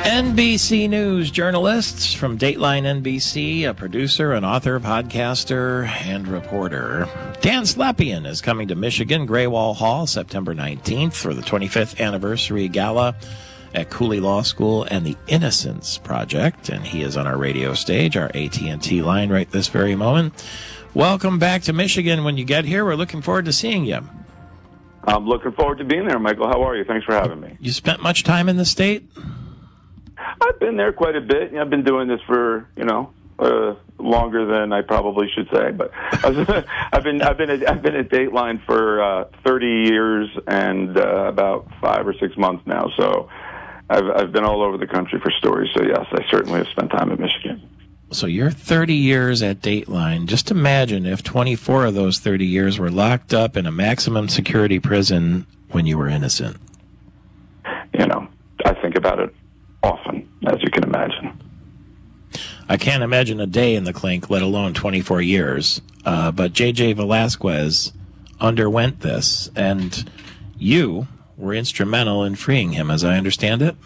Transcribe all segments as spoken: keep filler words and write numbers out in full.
N B C News journalists from Dateline N B C, a producer, an author, podcaster, and reporter. Dan Slepian is coming to Michigan, Graywall Hall, September nineteenth for the twenty-fifth anniversary gala at Cooley Law School and the Innocence Project, and he is on our radio stage, our A T and T line right this very moment. Welcome back to Michigan. When you get here, we're looking forward to seeing you. I'm looking forward to being there, Michael. How are you? Thanks for having me. You spent much time in the state? I've been there quite a bit. I've been doing this for, you know, uh, longer than I probably should say. But I've been I've been at, I've been at Dateline for uh, thirty years and uh, about five or six months now. So I've I've been all over the country for stories. So yes, I certainly have spent time in Michigan. So you're thirty years at Dateline. Just imagine if twenty-four of those thirty years were locked up in a maximum security prison when you were innocent. You know, I think about it often, as you can imagine. I can't imagine a day in the clink, let alone twenty-four years. Uh, but J J Velasquez underwent this, and you were instrumental in freeing him, as I understand it.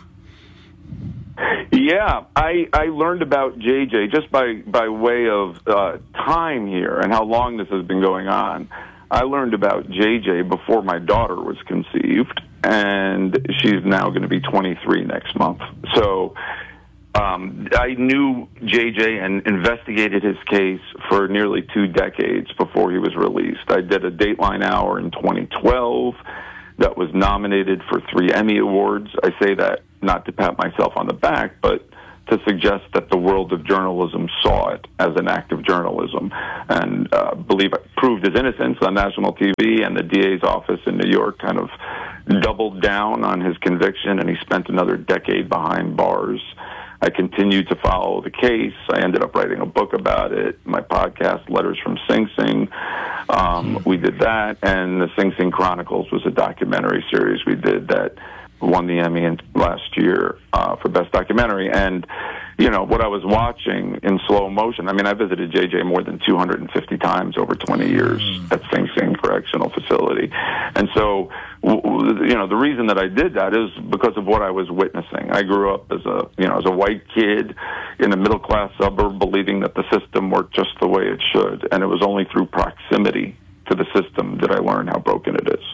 Yeah, I, I learned about J J just by, by way of uh, time here and how long this has been going on. I learned about J J before my daughter was conceived, and she's now going to be twenty-three next month. So um, I knew J J and investigated his case for nearly two decades before he was released. I did a Dateline Hour in twenty twelve that was nominated for three Emmy Awards. I say that not to pat myself on the back, but to suggest that the world of journalism saw it as an act of journalism and uh, believe it proved his innocence on national T V, and the D A's office in New York kind of doubled down on his conviction, and he spent another decade behind bars. I continued to follow the case. I ended up writing a book about it, my podcast, Letters from Sing Sing. Um, we did that, and the Sing Sing Chronicles was a documentary series we did that won the Emmy in, last year uh, for Best Documentary. And, you know, what I was watching in slow motion, I mean, I visited J J more than two hundred fifty times over twenty years at Sing Sing Correctional Facility. And so, w- w- you know, the reason that I did that is because of what I was witnessing. I grew up as a, you know, as a white kid in a middle-class suburb believing that the system worked just the way it should. And it was only through proximity to the system that I learned how broken it is.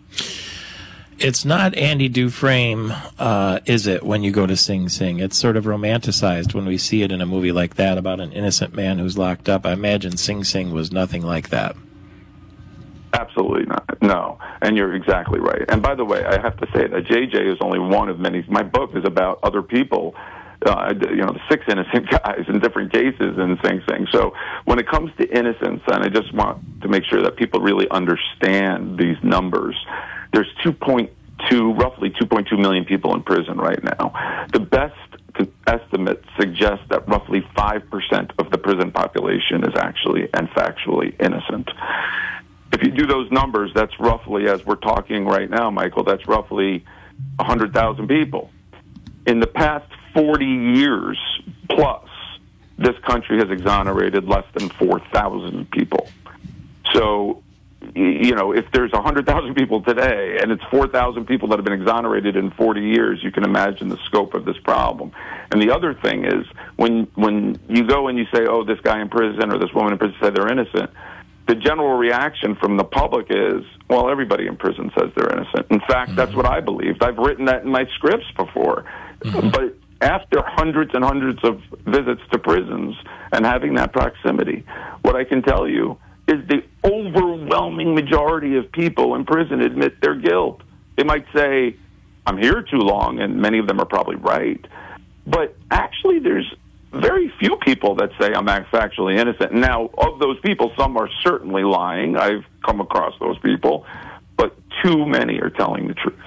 It's not Andy Dufresne, uh, is it, when you go to Sing Sing? It's sort of romanticized when we see it in a movie like that about an innocent man who's locked up. I imagine Sing Sing was nothing like that. Absolutely not. No. And you're exactly right. And by the way, I have to say that J J is only one of many. My book is about other people, uh, you know, the six innocent guys in different cases in Sing Sing. So when it comes to innocence, and I just want to make sure that people really understand these numbers, there's two point two, roughly two point two million people in prison right now. The best estimate suggests that roughly five percent of the prison population is actually and factually innocent. If you do those numbers, that's roughly, as we're talking right now, Michael, that's roughly one hundred thousand people. In the past forty years plus, this country has exonerated less than four thousand people. So, you know, if there's one hundred thousand people today and it's four thousand people that have been exonerated in forty years, you can imagine the scope of this problem. And the other thing is, when when you go and you say, oh, this guy in prison or this woman in prison said they're innocent, the general reaction from the public is, well, everybody in prison says they're innocent. In fact, mm-hmm. that's what I believed. I've written that in my scripts before. Mm-hmm. But after hundreds and hundreds of visits to prisons and having that proximity, what I can tell you is the overwhelming majority of people in prison admit their guilt. They might say, I'm here too long, and many of them are probably right. But actually, there's very few people that say I'm factually innocent. Now, of those people, some are certainly lying. I've come across those people. But too many are telling the truth.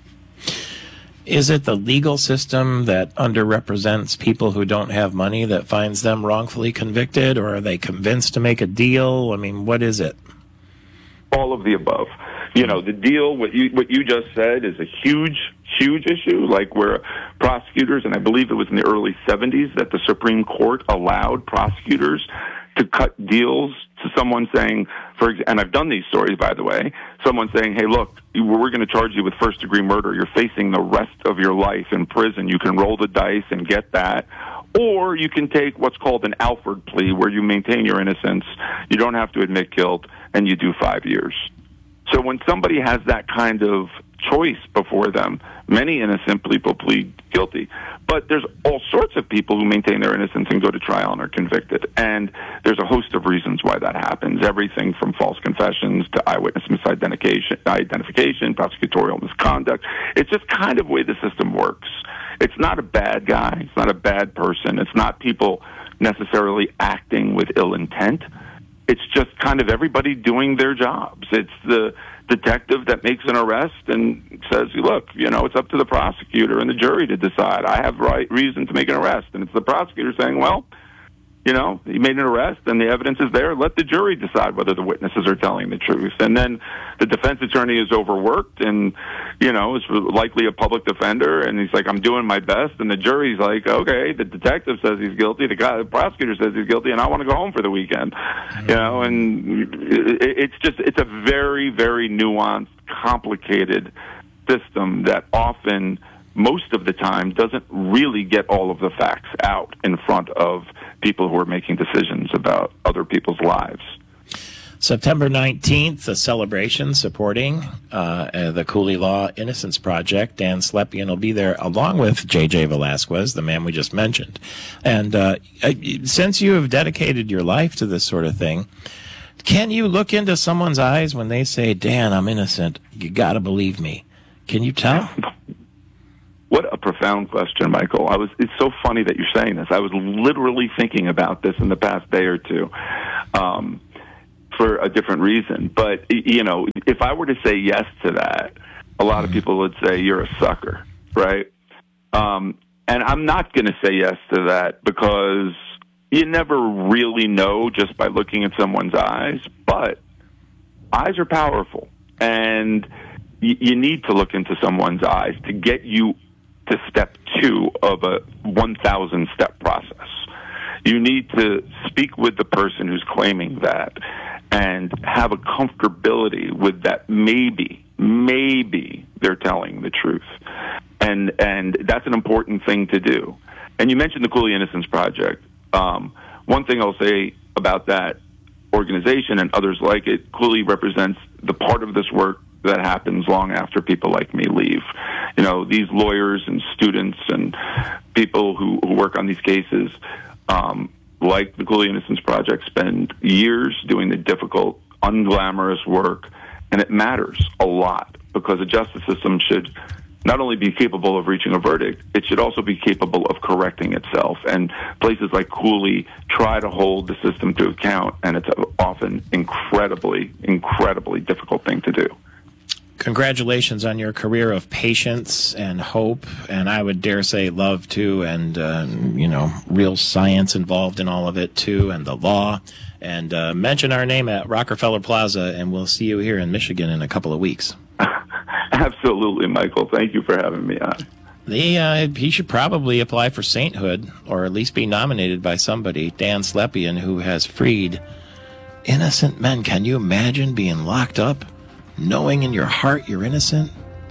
Is it the legal system that underrepresents people who don't have money that finds them wrongfully convicted, or are they convinced to make a deal? I mean, what is it? All of the above. You know, the deal, what you what you just said, is a huge, huge issue, like where prosecutors, and I believe it was in the early seventies that the Supreme Court allowed prosecutors to cut deals someone saying, for ex- and I've done these stories, by the way, someone saying, hey, look, we're going to charge you with first-degree murder. You're facing the rest of your life in prison. You can roll the dice and get that. Or you can take what's called an Alford plea, where you maintain your innocence, you don't have to admit guilt, and you do five years. So when somebody has that kind of choice before them, many innocent people plead guilty. But there's all sorts of people who maintain their innocence and go to trial and are convicted. And there's a host of reasons why that happens, everything from false confessions to eyewitness misidentification, identification, prosecutorial misconduct. It's just kind of the way the system works. It's not a bad guy. It's not a bad person. It's not people necessarily acting with ill intent. It's just kind of everybody doing their jobs. It's the detective that makes an arrest and says, look, you know, it's up to the prosecutor and the jury to decide. I have right reason to make an arrest. And it's the prosecutor saying, well, you know, he made an arrest and the evidence is there. Let the jury decide whether the witnesses are telling the truth. And then the defense attorney is overworked and, you know, is likely a public defender. And he's like, I'm doing my best. And the jury's like, okay, the detective says he's guilty. The guy, the prosecutor says he's guilty. And I want to go home for the weekend. Mm-hmm. You know, and it's just, it's a very, very nuanced, complicated system that often, most of the time, doesn't really get all of the facts out in front of people who are making decisions about other people's lives. September nineteenth, a celebration supporting uh, the Cooley Law Innocence Project. Dan Slepian will be there along with J J Velasquez, the man we just mentioned. And uh, since you have dedicated your life to this sort of thing, can you look into someone's eyes when they say, Dan, I'm innocent, you got to believe me? Can you tell? What a profound question, Michael. I was. It's so funny that you're saying this. I was literally thinking about this in the past day or two um, for a different reason. But, you know, if I were to say yes to that, a lot of people would say you're a sucker, right? Um, and I'm not going to say yes to that because you never really know just by looking at someone's eyes. But eyes are powerful, and y- you need to look into someone's eyes to get you to step two of a one thousand step process. You need to speak with the person who's claiming that and have a comfortability with that maybe, maybe they're telling the truth. And and that's an important thing to do. And you mentioned the Cooley Innocence Project. Um, one thing I'll say about that organization and others like it, Cooley represents the part of this work that happens long after people like me leave. You know, these lawyers and students and people who, who work on these cases, um, like the Cooley Innocence Project, spend years doing the difficult, unglamorous work, and it matters a lot because the justice system should not only be capable of reaching a verdict, it should also be capable of correcting itself. And places like Cooley try to hold the system to account, and it's often incredibly, incredibly difficult thing to do. Congratulations on your career of patience and hope, and I would dare say love, too, and, uh, you know, real science involved in all of it, too, and the law. And uh, mention our name at Rockefeller Plaza, and we'll see you here in Michigan in a couple of weeks. Absolutely, Michael. Thank you for having me on. The, uh, he should probably apply for sainthood, or at least be nominated by somebody. Dan Slepian, who has freed innocent men. Can you imagine being locked up, knowing in your heart you're innocent?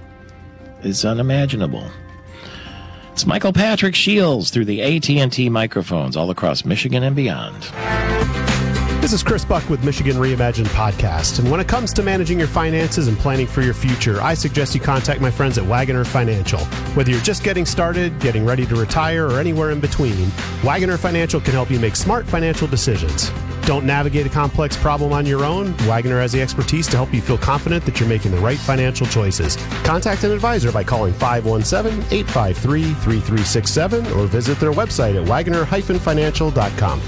It's unimaginable. It's Michael Patrick Shields through the A T and T microphones all across Michigan and beyond. This is Chris Buck with Michigan Reimagined Podcast. And when it comes to managing your finances and planning for your future, I suggest you contact my friends at Wagoner Financial. Whether you're just getting started, getting ready to retire, or anywhere in between, Wagoner Financial can help you make smart financial decisions. Don't navigate a complex problem on your own. Wagoner has the expertise to help you feel confident that you're making the right financial choices. Contact an advisor by calling five one seven, eight five three, three three six seven or visit their website at wagoner dash financial dot com.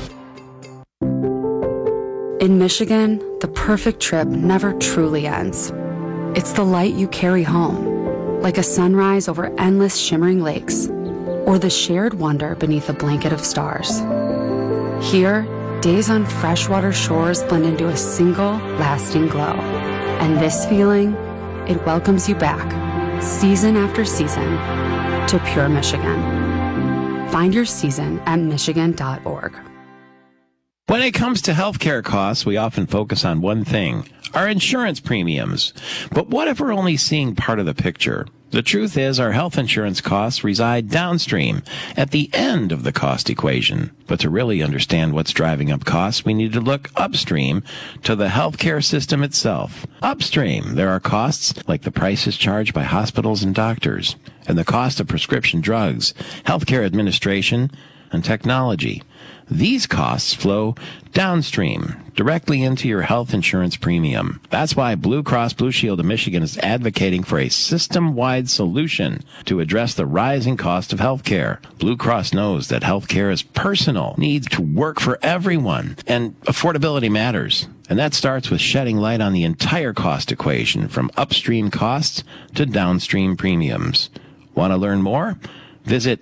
In Michigan, the perfect trip never truly ends. It's the light you carry home, like a sunrise over endless shimmering lakes, or the shared wonder beneath a blanket of stars. Here, days on freshwater shores blend into a single, lasting glow. And this feeling, it welcomes you back, season after season, to pure Michigan. Find your season at michigan dot org. When it comes to healthcare costs, we often focus on one thing, our insurance premiums. But what if we're only seeing part of the picture? The truth is our health insurance costs reside downstream, at the end of the cost equation. But to really understand what's driving up costs, we need to look upstream to the healthcare system itself. Upstream, there are costs like the prices charged by hospitals and doctors, and the cost of prescription drugs, healthcare administration, and technology. These costs flow downstream, directly into your health insurance premium. That's why Blue Cross Blue Shield of Michigan is advocating for a system-wide solution to address the rising cost of healthcare. Blue Cross knows that healthcare is personal, needs to work for everyone, and affordability matters. And that starts with shedding light on the entire cost equation, from upstream costs to downstream premiums. Want to learn more? Visit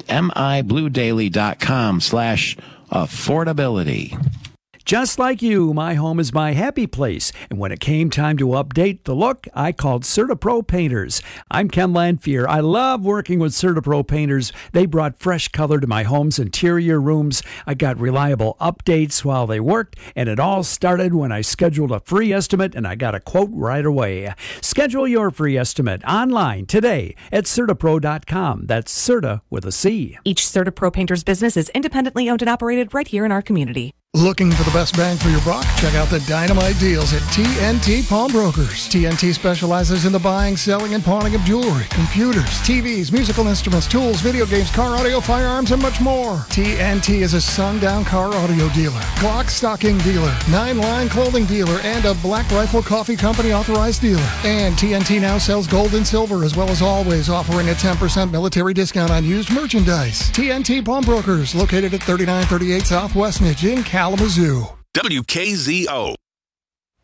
mibluedaily.com slash affordability. Just like you, my home is my happy place. And when it came time to update the look, I called CertaPro Painters. I'm Ken Lanphier. I love working with CertaPro Painters. They brought fresh color to my home's interior rooms. I got reliable updates while they worked, and it all started when I scheduled a free estimate, and I got a quote right away. Schedule your free estimate online today at Certapro dot com. That's Certa with a C. Each CertaPro Painters business is independently owned and operated right here in our community. Looking for the best bang for your buck? Check out the dynamite deals at T N T Pawnbrokers. T N T specializes in the buying, selling, and pawning of jewelry, computers, T Vs, musical instruments, tools, video games, car audio, firearms, and much more. T N T is a sundown car audio dealer, Glock stocking dealer, nine-line clothing dealer, and a Black Rifle Coffee Company authorized dealer. And T N T now sells gold and silver, as well as always offering a ten percent military discount on used merchandise. T N T Pawnbrokers, located at thirty-nine thirty-eight South Westnedge in Kalamazoo. W K Z O.